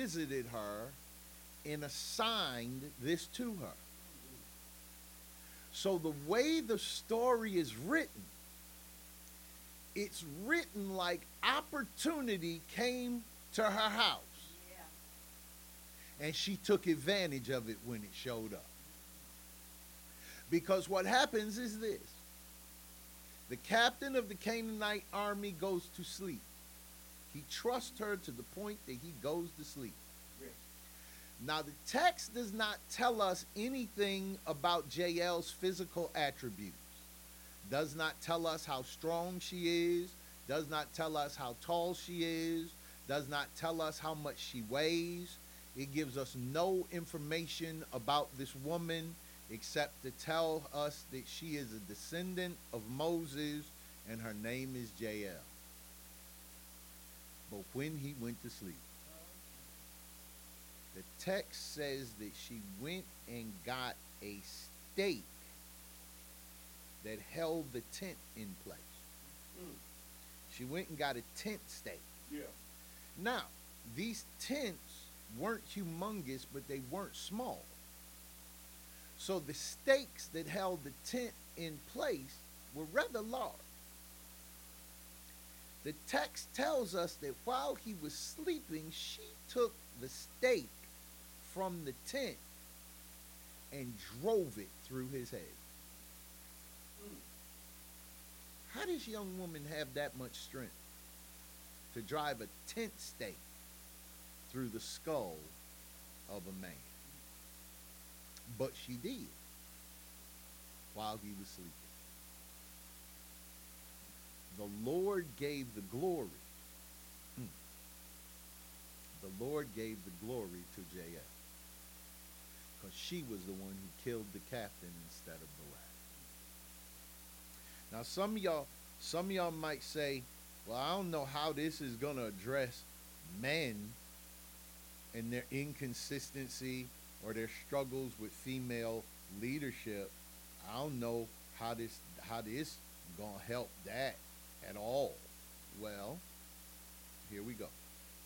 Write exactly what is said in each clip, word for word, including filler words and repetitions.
visited her and assigned this to her. So the way the story is written, it's written like opportunity came to her house. And she took advantage of it when it showed up. Because what happens is this. The captain of the Canaanite army goes to sleep. He trusts her to the point that he goes to sleep. Yes. Now, the text does not tell us anything about Jael's physical attributes. Does not tell us how strong she is. Does not tell us how tall she is. Does not tell us how much she weighs. It gives us no information about this woman except to tell us that she is a descendant of Moses and her name is Jael. But when he went to sleep, the text says that she went and got a stake that held the tent in place. Mm. She went and got a tent stake. Yeah. Now, these tents weren't humongous, but they weren't small. So the stakes that held the tent in place were rather large. The text tells us that while he was sleeping, she took the stake from the tent and drove it through his head. How does this young woman have that much strength to drive a tent stake through the skull of a man? But she did while he was sleeping. The Lord gave the glory. Hmm. The Lord gave the glory to Jael, because she was the one who killed the captain instead of Barak. Now, some of y'all, some of y'all might say, well, I don't know how this is going to address men and their inconsistency or their struggles with female leadership. I don't know how this how this going to help that at all. Well, here we go.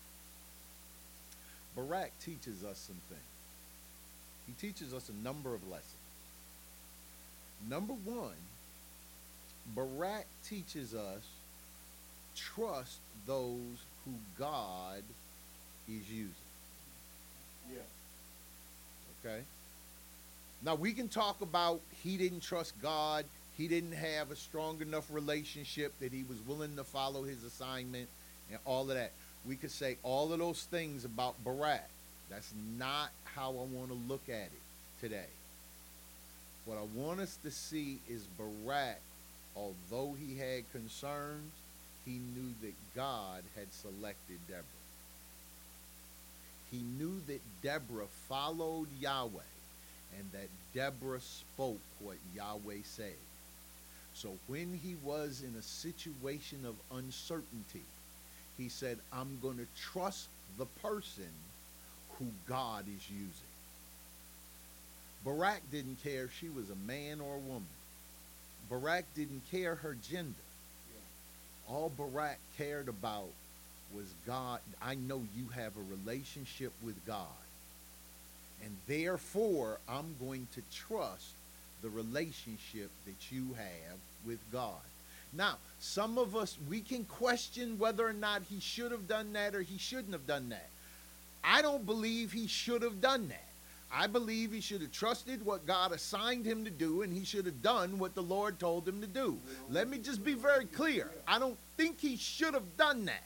Barak teaches us some things. He teaches us a number of lessons. Number one, Barak teaches us trust those who God is using. Yeah. Okay? Now, we can talk about he didn't trust God. He didn't have a strong enough relationship that he was willing to follow his assignment and all of that. We could say all of those things about Barak. That's not how I want to look at it today. What I want us to see is Barak, although he had concerns, he knew that God had selected Deborah. He knew that Deborah followed Yahweh and that Deborah spoke what Yahweh said. So when he was in a situation of uncertainty, he said, I'm going to trust the person who God is using. Barak didn't care if she was a man or a woman. Barak didn't care her gender. Yeah. All Barak cared about was God. I know you have a relationship with God. And therefore, I'm going to trust the relationship that you have with God. Now, some of us, we can question whether or not he should have done that or he shouldn't have done that. I don't believe he should have done that. I believe he should have trusted what God assigned him to do, and he should have done what the Lord told him to do. Let me just be very clear. I don't think he should have done that.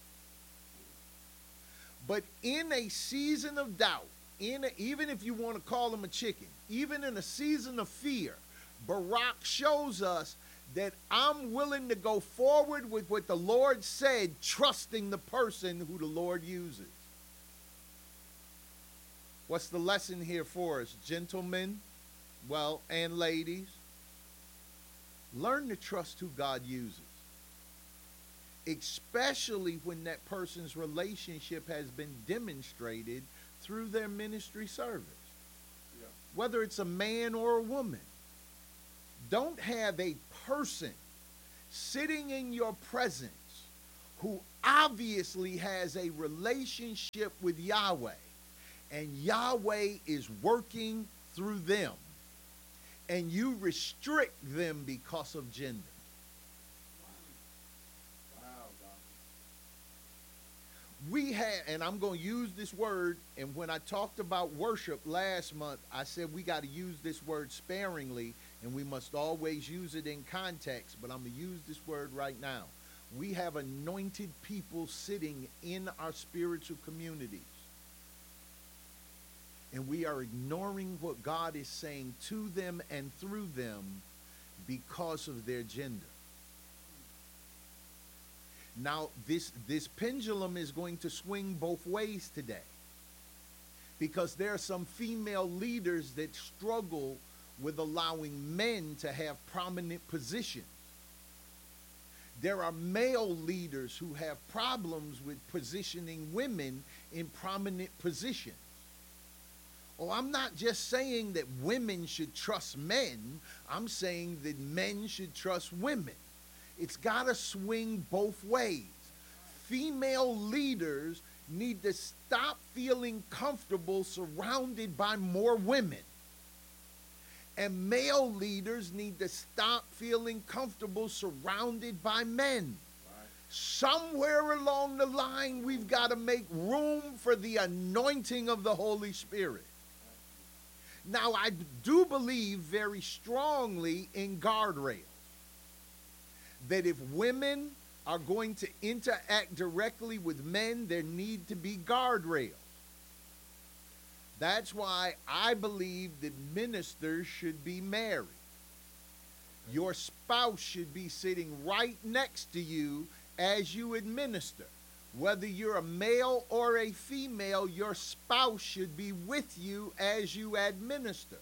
But in a season of doubt, in a, even if you want to call him a chicken, even in a season of fear, Barak shows us that I'm willing to go forward with what the Lord said, trusting the person who the Lord uses. What's the lesson here for us, gentlemen, well, and ladies? Learn to trust who God uses, especially when that person's relationship has been demonstrated through their ministry service. Yeah. Whether it's a man or a woman. Don't have a person sitting in your presence who obviously has a relationship with Yahweh, and Yahweh is working through them, and you restrict them because of gender. We had, and I'm going to use this word, and when I talked about worship last month, I said we got to use this word sparingly, and we must always use it in context, but I'm going to use this word right now. We have anointed people sitting in our spiritual communities, and we are ignoring what God is saying to them and through them because of their gender. Now, this, this pendulum is going to swing both ways today, because there are some female leaders that struggle with allowing men to have prominent positions. There are male leaders who have problems with positioning women in prominent positions. Oh, I'm not just saying that women should trust men. I'm saying that men should trust women. It's got to swing both ways. Female leaders need to stop feeling comfortable surrounded by more women. And male leaders need to stop feeling comfortable surrounded by men. Right. Somewhere along the line, we've got to make room for the anointing of the Holy Spirit. Now, I do believe very strongly in guardrails. That if women are going to interact directly with men, there need to be guardrails. That's why I believe that ministers should be married. Your spouse should be sitting right next to you as you administer. Whether you're a male or a female, your spouse should be with you as you administer.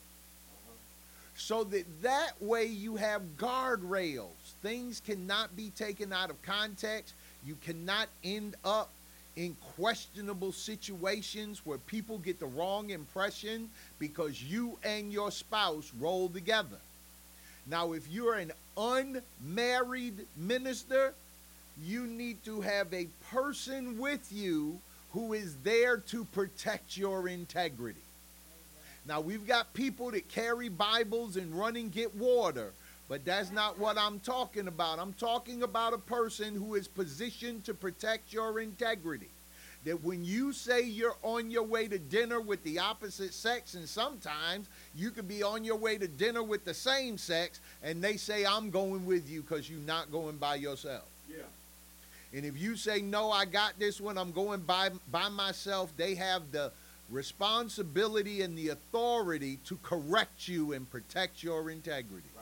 So that that way you have guardrails. Things cannot be taken out of context. You cannot end up in questionable situations where people get the wrong impression because you and your spouse roll together. Now, if you're an unmarried minister, you need to have a person with you who is there to protect your integrity. Now, we've got people that carry Bibles and run and get water, but that's not what I'm talking about. I'm talking about a person who is positioned to protect your integrity. That when you say you're on your way to dinner with the opposite sex, and sometimes you could be on your way to dinner with the same sex, and they say, I'm going with you because you're not going by yourself. Yeah. And if you say, no, I got this one, I'm going by, by myself, they have the responsibility and the authority to correct you and protect your integrity. Right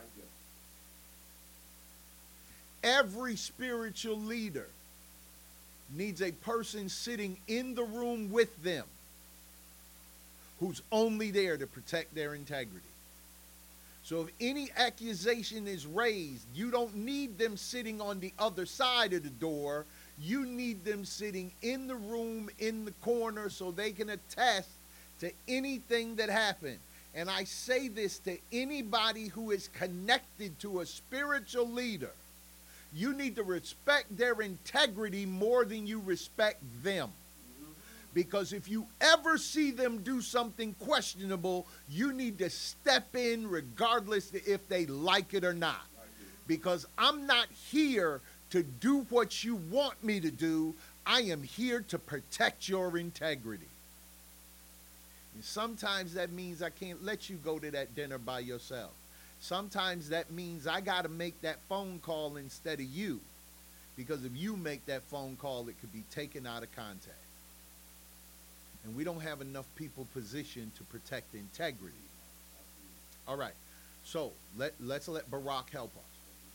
there. Every spiritual leader needs a person sitting in the room with them who's only there to protect their integrity. So if any accusation is raised, you don't need them sitting on the other side of the door. You need them sitting in the room, in the corner, so they can attest to anything that happened. And I say this to anybody who is connected to a spiritual leader. You need to respect their integrity more than you respect them. Because if you ever see them do something questionable, you need to step in regardless if they like it or not. Because I'm not here to do what you want me to do. I am here to protect your integrity. And sometimes that means I can't let you go to that dinner by yourself. Sometimes that means I got to make that phone call instead of you. Because if you make that phone call, it could be taken out of context. And we don't have enough people positioned to protect integrity. All right. So let, let's let Barak help us.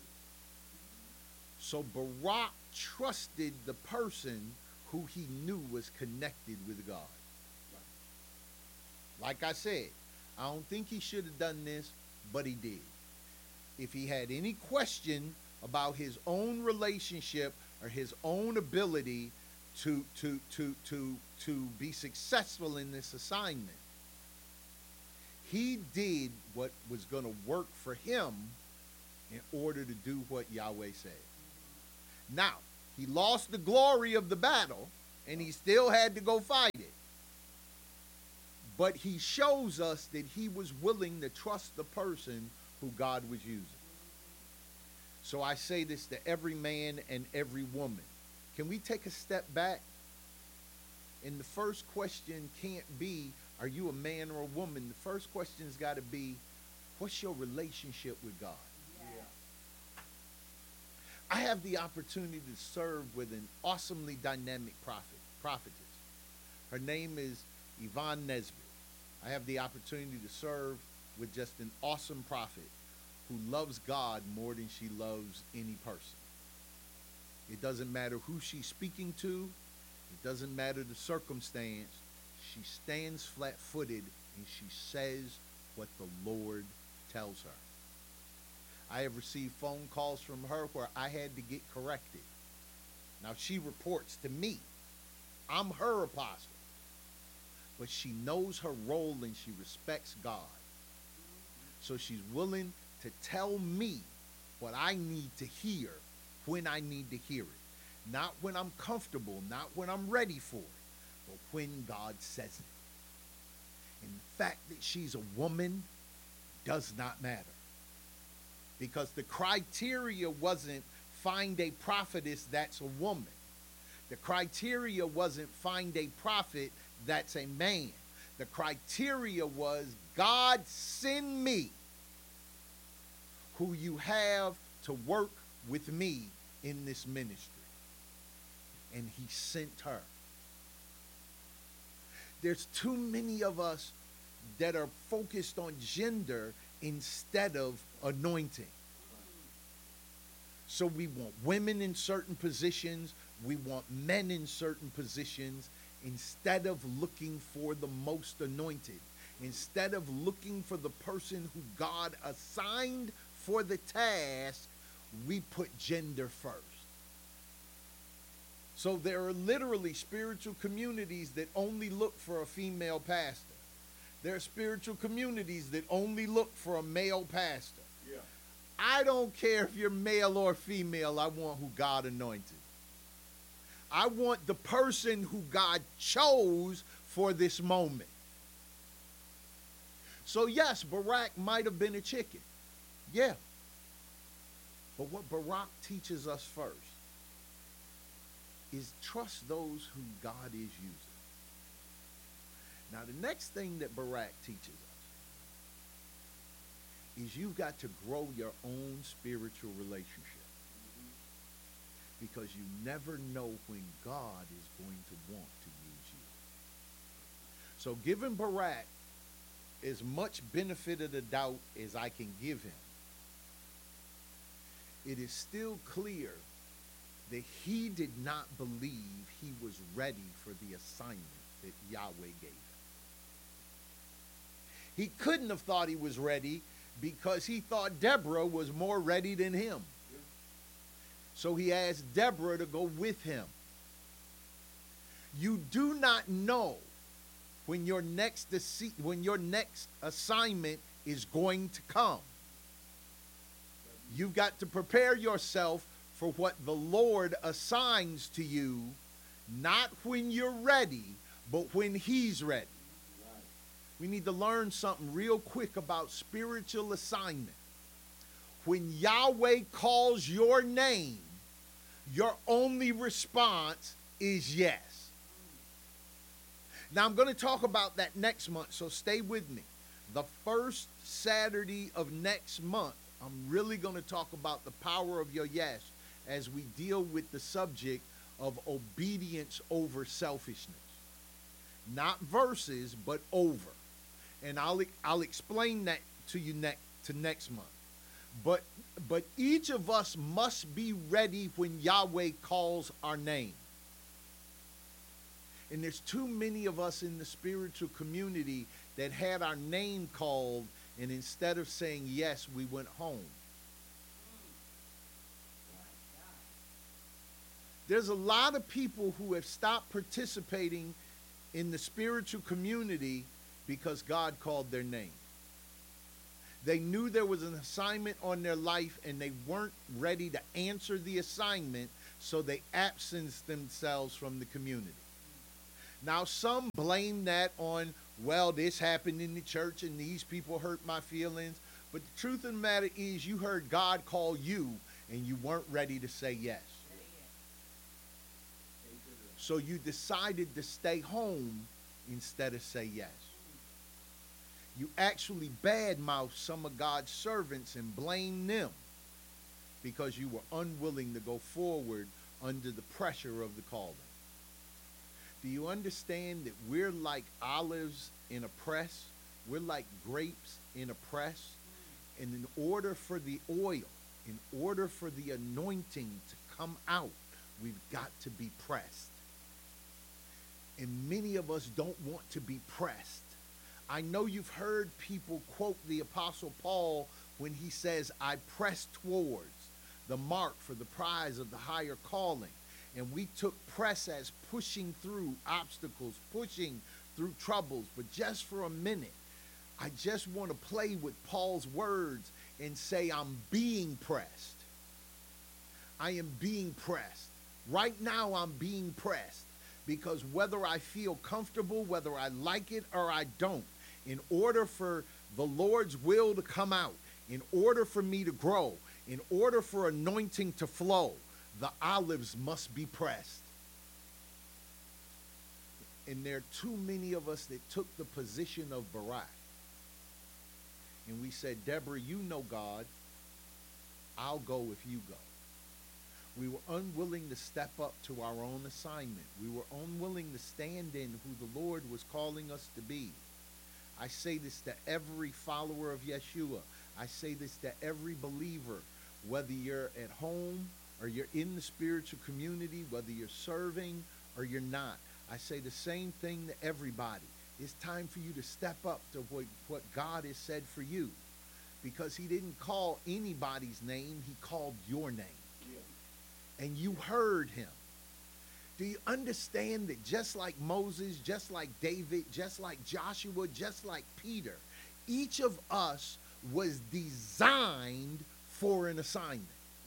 So Barak trusted the person who he knew was connected with God. Like I said, I don't think he should have done this, but he did. If he had any question about his own relationship or his own ability to, to, to, to, to be successful in this assignment, he did what was going to work for him in order to do what Yahweh said. Now, He lost the glory of the battle, and he still had to go fight it. But he shows us that he was willing to trust the person who God was using. So I say this to every man and every woman. Can we take a step back? And the first question can't be, are you a man or a woman? The first question's got to be, what's your relationship with God? Yeah. I have the opportunity to serve with an awesomely dynamic prophet, prophetess. Her name is Yvonne Nesbitt. I have the opportunity to serve with just an awesome prophet who loves God more than she loves any person. It doesn't matter who she's speaking to. It doesn't matter the circumstance. She stands flat-footed and she says what the Lord tells her. I have received phone calls from her where I had to get corrected. Now she reports to me. I'm her apostle. But she knows her role and she respects God. So she's willing to tell me what I need to hear when I need to hear it. Not when I'm comfortable, not when I'm ready for it, but when God says it. And the fact that she's a woman does not matter. Because the criteria wasn't find a prophetess that's a woman. The criteria wasn't find a prophet that's a man. The criteria was, God, send me who you have to work with me in this ministry. And he sent her. There's too many of us that are focused on gender instead of anointing. So we want women in certain positions, we want men in certain positions, instead of looking for the most anointed, instead of looking for the person who God assigned for the task, we put gender first. So there are literally spiritual communities that only look for a female pastor. There are spiritual communities that only look for a male pastor. Yeah. I don't care if you're male or female, I want who God anointed. I want the person who God chose for this moment. So yes, Barak might have been a chicken. Yeah. But what Barak teaches us first is trust those who God is using. Now the next thing that Barak teaches us is you've got to grow your own spiritual relationship. Because you never know when God is going to want to use you. So giving Barak as much benefit of the doubt as I can give him, it is still clear that he did not believe he was ready for the assignment that Yahweh gave him. He couldn't have thought he was ready because he thought Deborah was more ready than him. So he asked Deborah to go with him. You do not know when your next when your next assignment is going to come. You've got to prepare yourself for what the Lord assigns to you, not when you're ready, but when he's ready. Right. We need to learn something real quick about spiritual assignment. When Yahweh calls your name, your only response is yes. Now I'm going to talk about that next month, so stay with me. The first Saturday of next month, I'm really going to talk about the power of your yes as we deal with the subject of obedience over selfishness. Not verses, but over. And I'll, I'll explain that to you next to next month. But but each of us must be ready when Yahweh calls our name. And there's too many of us in the spiritual community that had our name called, and instead of saying yes, we went home. There's a lot of people who have stopped participating in the spiritual community because God called their name. They knew there was an assignment on their life and they weren't ready to answer the assignment, So they absence themselves from the community. Now, some blame that on, well, this happened in the church and these people hurt my feelings. But the truth of the matter is, you heard God call you and you weren't ready to say yes. So you decided to stay home instead of say yes. You actually badmouthed some of God's servants and blamed them because you were unwilling to go forward under the pressure of the calling. Do you understand that we're like olives in a press? We're like grapes in a press. And in order for the oil, in order for the anointing to come out, we've got to be pressed. And many of us don't want to be pressed. I know you've heard people quote the Apostle Paul when he says, I press towards the mark for the prize of the higher calling. And we took press as pushing through obstacles, pushing through troubles. But just for a minute, I just want to play with Paul's words and say, I'm being pressed. I am being pressed. Right now, I'm being pressed. Because whether I feel comfortable, whether I like it or I don't, in order for the Lord's will to come out, in order for me to grow, in order for anointing to flow, the olives must be pressed. And there are too many of us that took the position of Barak. And we said, Deborah, you know God. I'll go if you go. We were unwilling to step up to our own assignment. We were unwilling to stand in who the Lord was calling us to be. I say this to every follower of Yeshua. I say this to every believer, whether you're at home or you're in the spiritual community, whether you're serving or you're not. I say the same thing to everybody. It's time for you to step up to what, what God has said for you. Because he didn't call anybody's name, he called your name. And you heard him. Do you understand that just like Moses, just like David, just like Joshua, just like Peter, each of us was designed for an assignment?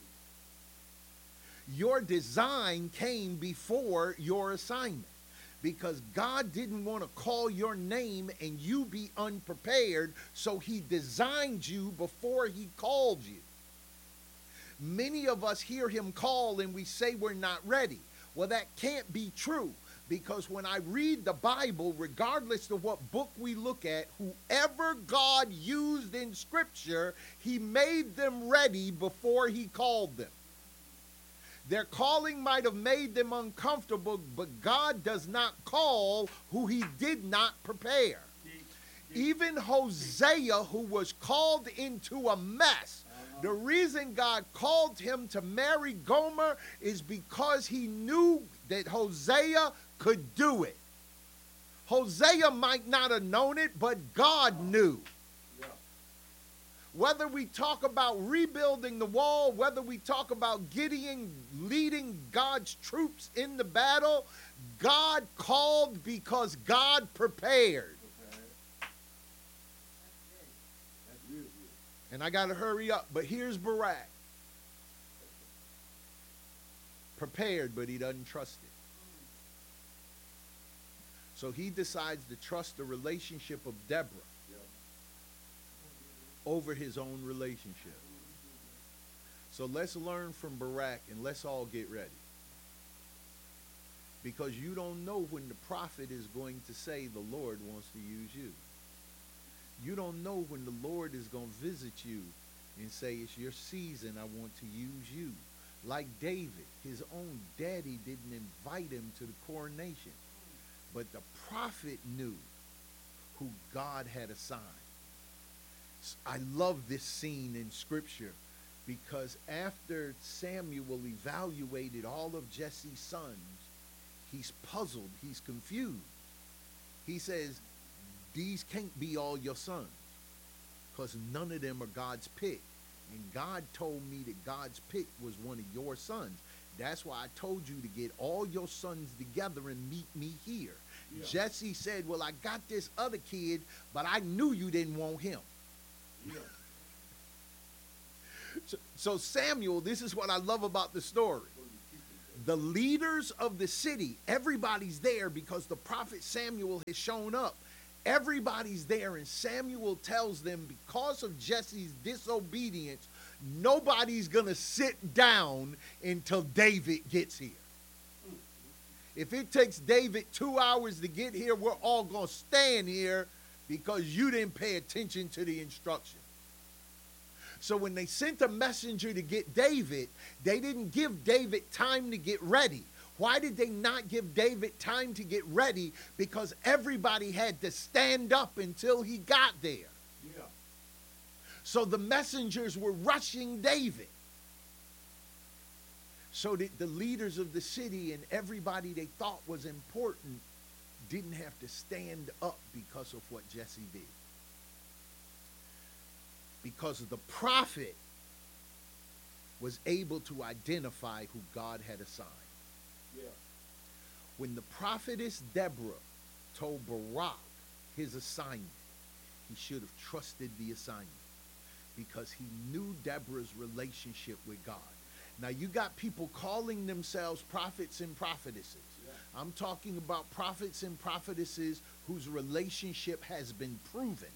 Your design came before your assignment because God didn't want to call your name and you be unprepared, so he designed you before he called you. Many of us hear him call and we say we're not ready. Well, that can't be true, because when I read the Bible, regardless of what book we look at, whoever God used in Scripture, he made them ready before he called them. Their calling might have made them uncomfortable, but God does not call who he did not prepare. Even Hosea, who was called into a mess, the reason God called him to marry Gomer is because he knew that Hosea could do it. Hosea might not have known it, but God knew. Yeah. Whether we talk about rebuilding the wall, whether we talk about Gideon leading God's troops in the battle, God called because God prepared. And I got to hurry up, but here's Barak. Prepared, but he doesn't trust it. So he decides to trust the relationship of Deborah over his own relationship. So let's learn from Barak and let's all get ready. Because you don't know when the prophet is going to say the Lord wants to use you. You don't know when the Lord is going to visit you and say, it's your season, I want to use you. Like David, his own daddy didn't invite him to the coronation. But the prophet knew who God had assigned. I love this scene in Scripture because after Samuel evaluated all of Jesse's sons, he's puzzled, he's confused. He says, these can't be all your sons because none of them are God's pick. And God told me that God's pick was one of your sons. That's why I told you to get all your sons together and meet me here. Yeah. Jesse said, well, I got this other kid, but I knew you didn't want him. Yeah. so, so Samuel, this is what I love about the story. The leaders of the city, everybody's there because the prophet Samuel has shown up. Everybody's there, and Samuel tells them because of Jesse's disobedience, nobody's going to sit down until David gets here. If it takes David two hours to get here, we're all going to stand here because you didn't pay attention to the instruction. So when they sent a messenger to get David, they didn't give David time to get ready. Why did they not give David time to get ready? Because everybody had to stand up until he got there. Yeah. So the messengers were rushing David. So that the leaders of the city and everybody they thought was important didn't have to stand up because of what Jesse did. Because the prophet was able to identify who God had assigned. Yeah. When the prophetess Deborah told Barak his assignment, he should have trusted the assignment because he knew Deborah's relationship with God. Now, you got people calling themselves prophets and prophetesses. Yeah. I'm talking about prophets and prophetesses whose relationship has been proven.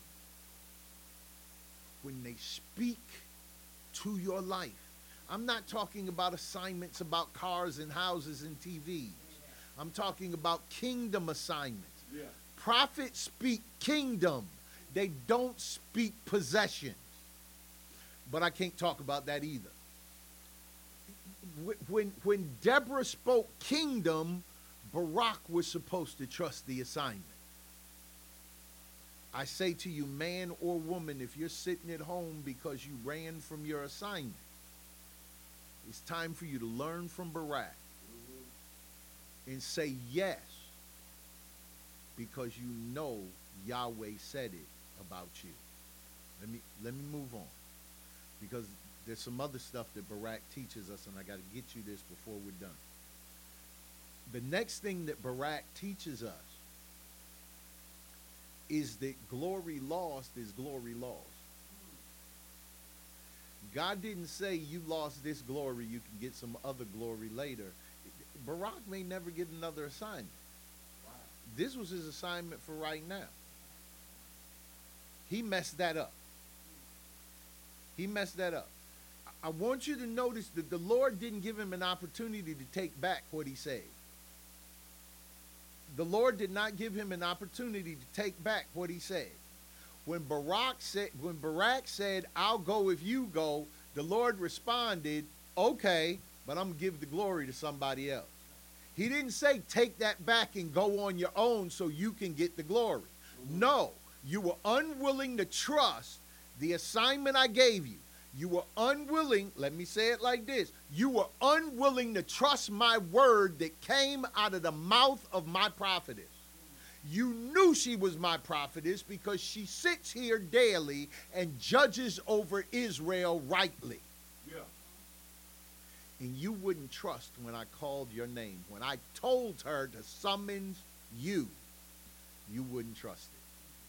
When they speak to your life, I'm not talking about assignments about cars and houses and T Vs. I'm talking about kingdom assignments. Yeah. Prophets speak kingdom. They don't speak possessions. But I can't talk about that either. When, when Deborah spoke kingdom, Barak was supposed to trust the assignment. I say to you, man or woman, if you're sitting at home because you ran from your assignment, it's time for you to learn from Barak mm-hmm. and say yes because you know Yahweh said it about you. Let me, let me move on because there's some other stuff that Barak teaches us, and I got to get you this before we're done. The next thing that Barak teaches us is that glory lost is glory lost. God didn't say you lost this glory, you can get some other glory later. Barak may never get another assignment. Wow. This was his assignment for right now. He messed that up. He messed that up. I want you to notice that the Lord didn't give him an opportunity to take back what he said. The Lord did not give him an opportunity to take back what he said. When Barak said, when Barak said, I'll go if you go, the Lord responded, okay, but I'm going to give the glory to somebody else. He didn't say, take that back and go on your own so you can get the glory. Mm-hmm. No, you were unwilling to trust the assignment I gave you. You were unwilling, let me say it like this, you were unwilling to trust my word that came out of the mouth of my prophetess. You knew she was my prophetess because she sits here daily and judges over Israel rightly. Yeah. And you wouldn't trust when I called your name. When I told her to summon you, you wouldn't trust it.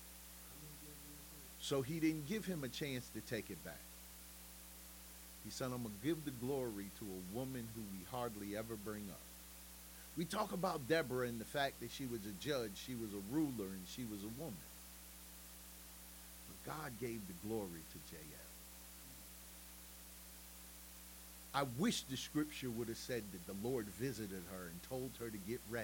So he didn't give him a chance to take it back. He said, I'm going to give the glory to a woman who we hardly ever bring up. We talk about Deborah and the fact that she was a judge, she was a ruler, and she was a woman. But God gave the glory to Jael. I wish the scripture would have said that the Lord visited her and told her to get ready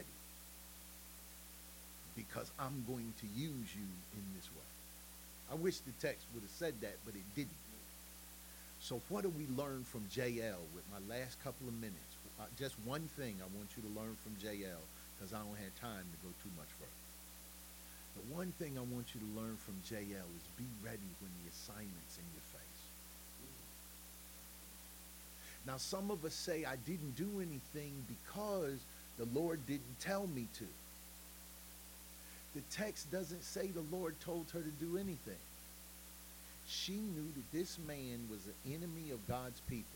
because I'm going to use you in this way. I wish the text would have said that, but it didn't. So what do we learn from Jael with my last couple of minutes? Uh, just one thing I want you to learn from Jael because I don't have time to go too much further. The one thing I want you to learn from Jael is be ready when the assignment's in your face. Now, some of us say I didn't do anything because the Lord didn't tell me to. The text doesn't say the Lord told her to do anything. She knew that this man was an enemy of God's people.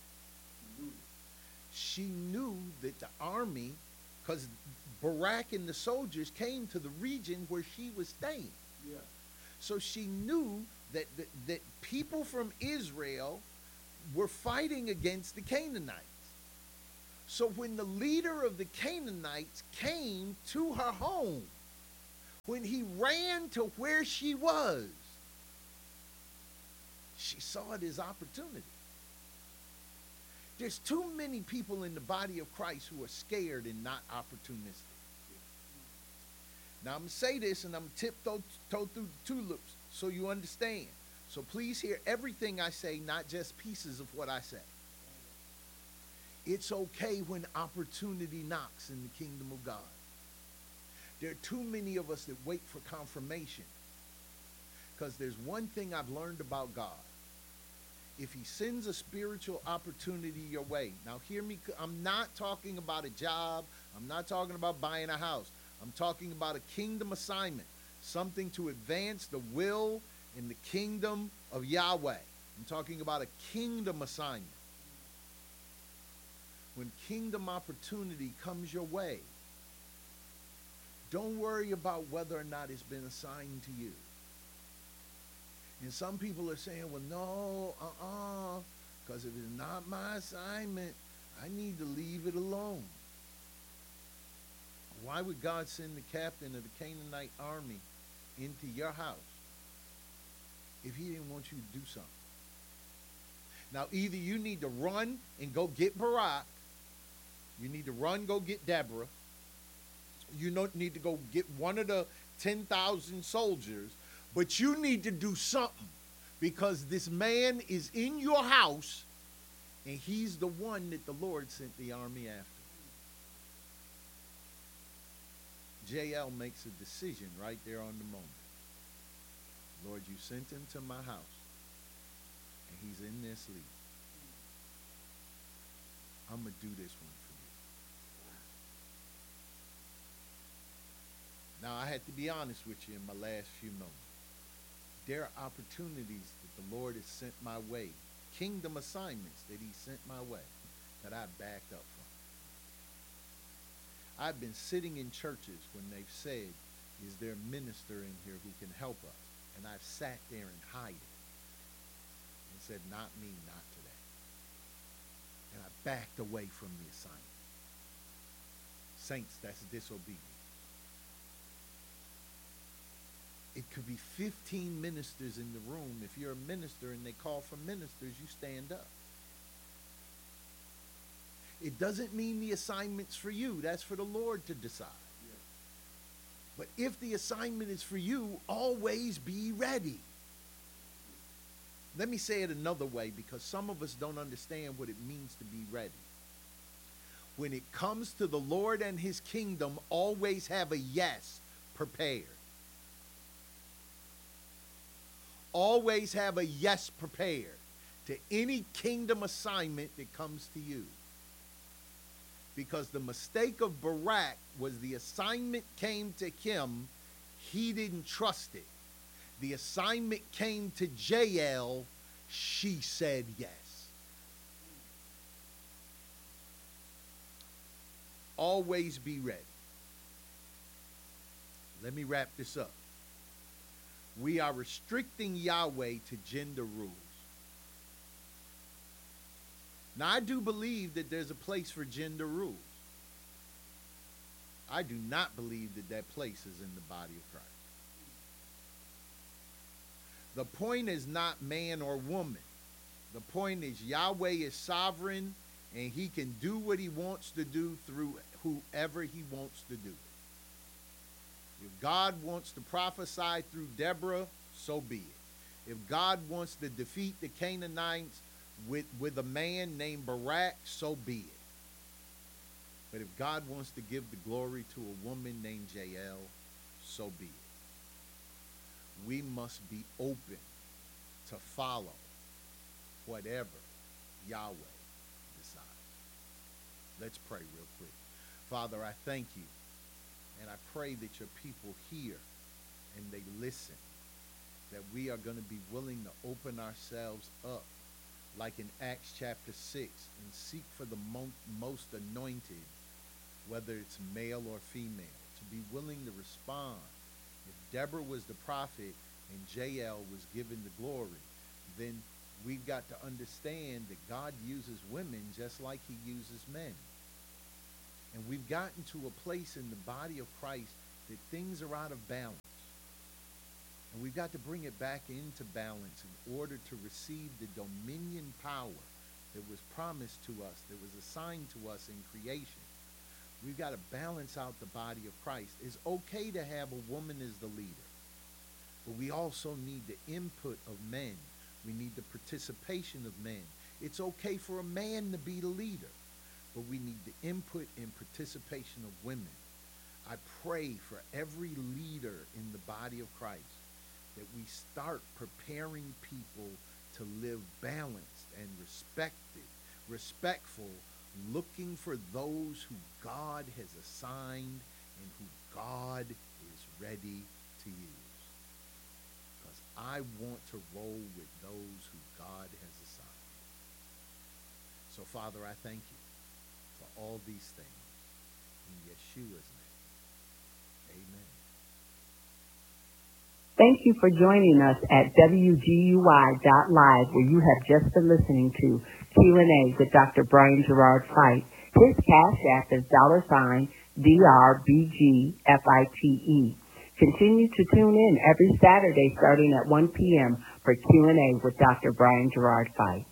She knew that the army, because Barak and the soldiers came to the region where she was staying. Yeah. So she knew that, that, that people from Israel were fighting against the Canaanites. So when the leader of the Canaanites came to her home, when he ran to where she was, she saw it as opportunity. There's too many people in the body of Christ who are scared and not opportunistic. Now I'm going to say this, and I'm going to tiptoe toe through the tulips so you understand. So please hear everything I say, not just pieces of what I say. It's okay when opportunity knocks in the kingdom of God. There are too many of us that wait for confirmation. Because there's one thing I've learned about God. If he sends a spiritual opportunity your way, now hear me, I'm not talking about a job. I'm not talking about buying a house. I'm talking about a kingdom assignment, something to advance the will in the kingdom of Yahweh. I'm talking about a kingdom assignment. When kingdom opportunity comes your way, don't worry about whether or not it's been assigned to you. And some people are saying, well, no, uh-uh, because if it's not my assignment, I need to leave it alone. Why would God send the captain of the Canaanite army into your house if he didn't want you to do something? Now, either you need to run and go get Barak, you need to run, go get Deborah, you don't need to go get one of the ten thousand soldiers, but you need to do something because this man is in your house and he's the one that the Lord sent the army after. Jael makes a decision right there on the moment. Lord, you sent him to my house and he's in there sleep. I'm going to do this one for you. Now, I had to be honest with you in my last few moments. There are opportunities that the Lord has sent my way, kingdom assignments that he sent my way, that I backed up from. I've been sitting in churches when they've said, is there a minister in here who can help us? And I've sat there and hided and said, not me, not today. And I backed away from the assignment. Saints, that's disobedience. It could be fifteen ministers in the room. If you're a minister and they call for ministers, you stand up. It doesn't mean the assignment's for you. That's for the Lord to decide. Yeah. But if the assignment is for you, always be ready. Let me say it another way because some of us don't understand what it means to be ready. When it comes to the Lord and his kingdom, always have a yes prepared. Always have a yes prepared to any kingdom assignment that comes to you. Because the mistake of Barak was the assignment came to him, he didn't trust it. The assignment came to Jael, she said yes. Always be ready. Let me wrap this up. We are restricting Yahweh to gender rules. Now, I do believe that there's a place for gender rules. I do not believe that that place is in the body of Christ. The point is not man or woman. The point is Yahweh is sovereign and he can do what he wants to do through whoever he wants to do it. If God wants to prophesy through Deborah, so be it. If God wants to defeat the Canaanites with, with a man named Barak, so be it. But if God wants to give the glory to a woman named Jael, so be it. We must be open to follow whatever Yahweh decides. Let's pray real quick. Father, I thank you. And I pray that your people hear and they listen, that we are going to be willing to open ourselves up like in Acts chapter six and seek for the mo- most anointed, whether it's male or female, to be willing to respond. If Deborah was the prophet and Jael was given the glory, then we've got to understand that God uses women just like he uses men. And we've gotten to a place in the body of Christ that things are out of balance. And we've got to bring it back into balance in order to receive the dominion power that was promised to us, that was assigned to us in creation. We've got to balance out the body of Christ. It's okay to have a woman as the leader, but we also need the input of men. We need the participation of men. It's okay for a man to be the leader, but we need the input and participation of women. I pray for every leader in the body of Christ that we start preparing people to live balanced and respected, respectful, looking for those who God has assigned and who God is ready to use. Because I want to roll with those who God has assigned. So, Father, I thank you for all these things. In Yeshua's name, amen. Thank you for joining us at W G U I dot live, where you have just been listening to Q and A with Doctor Brian Gerard Fite. His Cash App is dollar sign D R B G F I T E. Continue to tune in every Saturday starting at one p.m. for Q and A with Doctor Brian Gerard Fite.